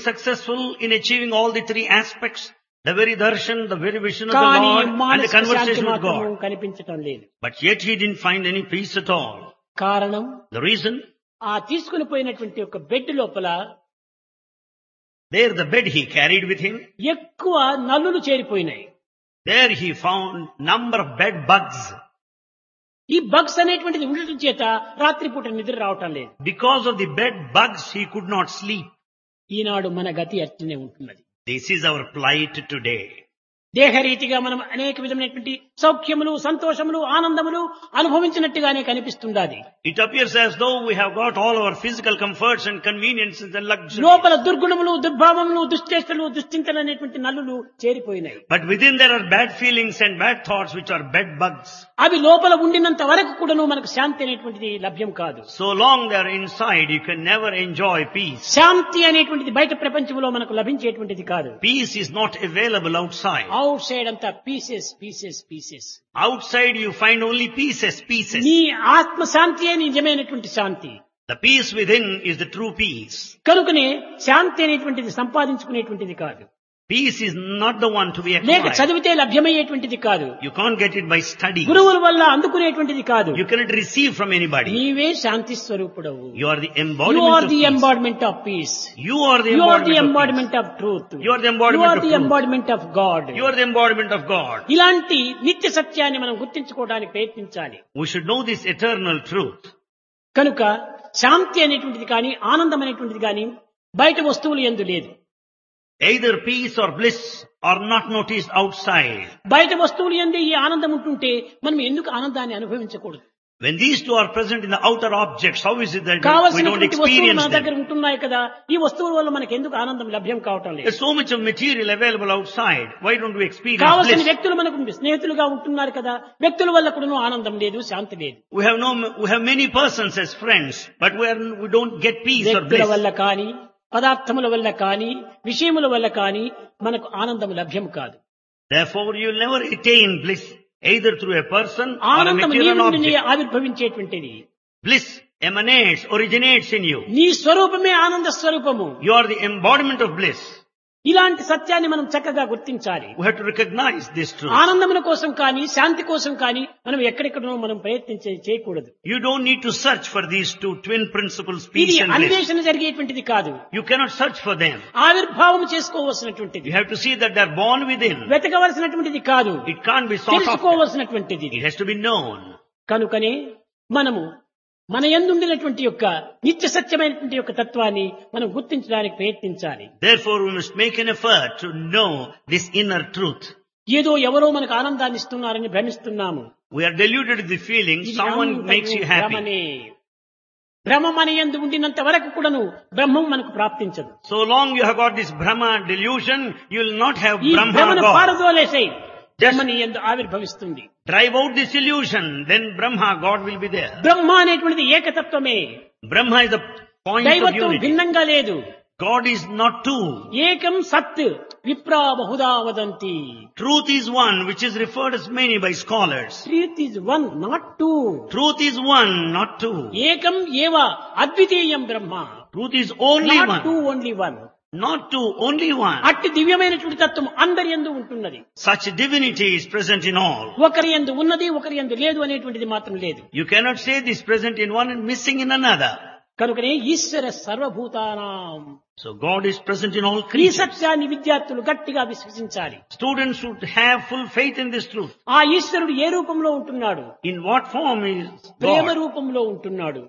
successful in achieving all the three aspects, the very darshan, the very vision of the కానీ Lord, and the మానసిక శాంతి conversation with మాత్రం God. కనిపించటం లేదు. But yet he didn't find any peace at all. కారణం The reason, ఆ తీసుకుని పోయినటువంటి ఒక బెడ్ లోపల there the bed he carried with him, ఎక్కువ నల్లులు చేరిపోయినాయి. there he found number of bed bugs. ఈ బగ్స్ అనేటువంటిది ఉండటం చేత రాత్రిపూట నిద్ర రావటం లేదు. Because of the bed bugs, he could not sleep. ఈనాడు మన గతి అట్లనే ఉంటున్నది. This is our plight today. దేహరీతిగా మనం అనేక విధమైనటువంటి సౌఖ్యములు, సంతోషములు, ఆనందములు అనుభవించినట్టుగానే కనిపిస్తుండాలి. It appears as though we have got all our physical comforts and conveniences and luxury. లోపల దుర్గుణములు, దుర్భావములు, దుశ్చేష్టలు, దుశ్చింతలు అనేటువంటి నల్లులు చేరిపోయినాయి. But within there are bad feelings and bad thoughts which are bed bugs. అవి లోపల ఉండినంత వరకు కూడాను మనకు శాంతి అనేటువంటిది లభ్యం కాదు. So long they are inside, you can never enjoy peace. శాంతి అనేటువంటిది బయట ప్రపంచంలో మనకు లభించేటువంటిది కాదు. Peace is not available outside. Out side అంతా pieces pieces pieces. Outside you find only pieces. నీ ఆత్మ శాంతియే నిజమైనటువంటి శాంతి. The peace within is the true peace. కనుకనే శాంతి అనేటువంటిది సంపాదించుకునేటువంటిది కాదు. Peace is not the one to be లేక acquired. చదివితే లభ్యమయ్యేటువంటిది కాదు. You can't get it by study. గురువుల వల్ల అందుకునేటువంటిది కాదు. You cannot receive from anybody. నీవే శాంతి స్వరూపుడవు. You are the You embodiment are of the peace. embodiment of peace. You are the You are the embodiment of embodiment of truth. You are the You embodiment are of the truth. embodiment of God. You are the embodiment of God. ఇలాంటి నిత్య సత్యాన్ని మనం గుర్తించుకోవడానికి ప్రయత్నించాలి. We should know this eternal truth. కనుక శాంతి అనేటువంటిది కానీ ఆనందం అనేటువంటిది కానీ బయట వస్తువులు యందు లేదు. Either peace or bliss are not noticed outside. బయట వస్తువులు యందు ఈ ఆనందం ఉంటుంటే మనం ఎందుకు ఆనందాన్ని అనుభవించకూడదు? When these two are present in the outer objects, how is it that we don't కావలసినటువంటి వస్తువులు experience మన దగ్గర them? ఉంటున్నాయి కదా, ఈ వస్తువుల వల్ల మనకు ఎందుకు ఆనందం లభ్యం కావటం లేదు? There's so much of material available outside. Why don't we experience కావలసిన bliss? వ్యక్తులు మనకు స్నేహితులుగా ఉంటున్నారు కదా, వ్యక్తుల వల్ల కూడా ఆనందం లేదు, శాంతి లేదు. We have many persons as friends, but we don't get peace or వ్యక్తుల bliss. వల్ల కానీ, పదార్థముల వల్ల కానీ, విషయముల వల్ల కానీ మనకు ఆనందం లభ్యం కాదు. Therefore, you'll never attain bliss either through a person or a ఆనందం నీ material నుండి object. ఆవిర్భవించేటువంటిది. Bliss originates in you. నీ స్వరూపమే ఆనంద స్వరూపము. You are the embodiment of bliss. ఇలాంటి సత్యాన్ని మనం చక్కగా గుర్తించాలి. We have to recognize this truth. ఆనందముల కోసం కానీ, శాంతి కోసం కానీ మనం ఎక్కడెక్కడో మనం చేయకూడదు. You don't need to search for these two twin principles, ఇది peace and bliss. అన్వేషణ జరిగేటువంటిది కాదు. You cannot search for them. ఆవిర్భావం చేసుకోవలసినటువంటిది. You have to see that they are born within. వెతకవలసినటువంటిది కాదు, It can't be sought after. తెలుసుకోవలసినటువంటిది. It has to be known. కనుకనే మనము మన యందుండినటువంటి యొక్క నిత్య సత్యమైనటువంటి యొక్క తత్వాన్ని మనం గుర్తించడానికి ప్రయత్నించాలి. Therefore, we must make an effort to know this inner truth. ఏదో ఎవరో మనకు ఆనందాన్ని ఇస్తున్నారని భ్రమిస్తున్నాము. We are deluded with the feeling ఇది someone అంతయు makes you happy. భ్రమనే. భ్రమ మన యందు ఉండినంత వరకు కూడాను బ్రహ్మం మనకు ప్రాప్తించదు. So long you have got this Brahma delusion, you will not have ఈ Brahma భ్రమను God. పారదోలేసేయి, బ్రహ్మ నీ యందు ఆవిర్భవిస్తుంది. Drive out this illusion, then Brahma, God will be there. బ్రహ్మ అనేటువంటిది ఏకతత్వమే. Brahma is the point of దైవత్వం unity. భిన్నంగా లేదు. God is not two. ఏకం సత్ విప్రా Bahuda వదంతి. Truth is one, which is referred as many by scholars. Truth is one, not two. Truth is one, not two. ఏకం ఏవ అద్వితీయం బ్రహ్మ. Truth is only not one. Two, only one. Not two, only one. అట్టి దివ్యమైనటువంటి తత్వం అందరి యందు ఉంటున్నది. Such divinity is present in all. ఒకరి యందు ఉన్నది, ఒకరి యందు లేదు అనేటువంటిది మాత్రం లేదు. You cannot say this present in one and missing in another. కనుకనే ఈశ్వర సర్వభూతానాం. So God is present in all ఈ creatures. సత్యాన్ని విద్యార్థులు గట్టిగా విశ్వసించాలి. Students should have full faith in this truth. ఆ ఈశ్వరుడు ఏ రూపంలో ఉంటున్నాడు? In what form is Prema God? రూపంలో ఉంటున్నాడు.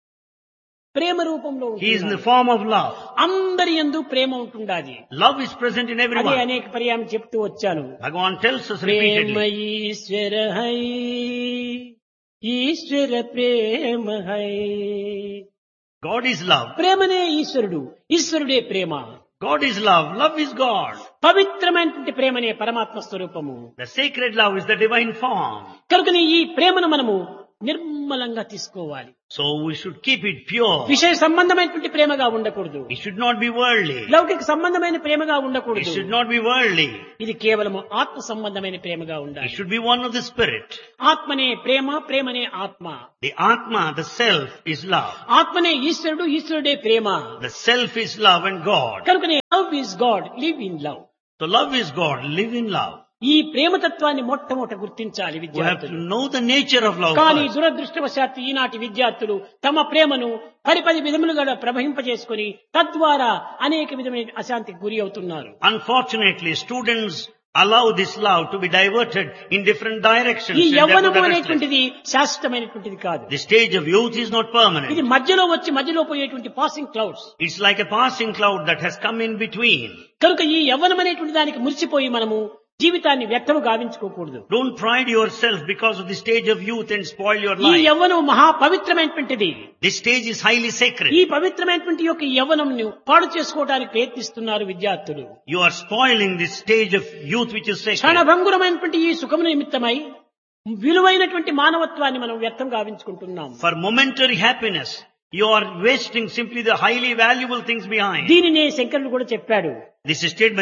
ప్రేమ రూపంలో He is in the ఉంటున్నాడు. form of love. అందరి యందు ప్రేమ ఉంటుండాది. Love is present in అదే everyone. అనేక పర్యాయం చెప్తూ వచ్చాను. Bhagavan tells us Prema repeatedly. Eshwara high, Eshwara Prema high. God is love. ప్రేమనే ఈశ్వరుడు, ఈశ్వరుడే ప్రేమ. God is love. Love is God. పవిత్రమైనటువంటి ప్రేమనే పరమాత్మ స్వరూపము. The sacred love is the divine form. కనుకనే ఈ ప్రేమను మనము నిర్మలంగా తీసుకోవాలి. So we should keep it pure. విషయ సంబంధమైనటువంటి ప్రేమగా ఉండకూడదు. It should not be worldly. లౌకిక సంబంధమైన ప్రేమగా It ఉండకూడదు. should not be worldly. ఇది కేవలం ఆత్మ సంబంధమైన ప్రేమగా It ఉండాలి. should be one of the spirit. ఆత్మనే ప్రేమ, ప్రేమనే ఆత్మ. The Atma, the self, is love. ఆత్మనే ఈశ్వరుడు, ఈశ్వరుడే ప్రేమ. The self is love and God. కనుకనే love is God, live in love. So love is God, live in love. ఈ ప్రేమతత్వాన్ని మొట్టమొదట గుర్తించాలి We have to విద్యార్థులు. know the nature of love కానీ first. దురదృష్టవశాత్తు ఈనాటి విద్యార్థులు తమ ప్రేమను పది విధములుగా ప్రవహింపజేసుకుని తద్వారా అనేక విధమైన అశాంతికి గురి అవుతున్నారు. Unfortunately, students allow this love to be diverted in different directions. ఈ and therefore యవ్వనము they are restless. అనేటువంటిది శాశ్వతమైనటువంటిది కాదు. The stage of youth is not ఇది permanent. మధ్యలో వచ్చి మధ్యలో పోయేటువంటి passing clouds. It's like a passing cloud that has come in between. కనుక ఈ యవ్వనం అనేటువంటి దానికి మురిసిపోయి మనము జీవితాన్ని వ్యర్థము గావించుకోకూడదు. Don't pride yourself because of the stage of youth and spoil your ఈ life. యవ్వనం మహా పవిత్రమైనటువంటిది. This stage is highly sacred. ఈ పవిత్రమైనటువంటి యొక్క యవ్వనంను పాడు చేసుకోవడానికి ప్రయత్నిస్తున్నారు విద్యార్థులు. You are spoiling this stage of youth which is sacred. క్షణభంగురమైనటువంటి ఈ సుఖము నిమిత్తమై విలువైనటువంటి మానవత్వాన్ని మనం వ్యర్థం గావించుకుంటున్నాం. For momentary happiness, you are wasting simply the highly valuable things behind. దీనినే శంకరుడు కూడా చెప్పాడు. This is stated by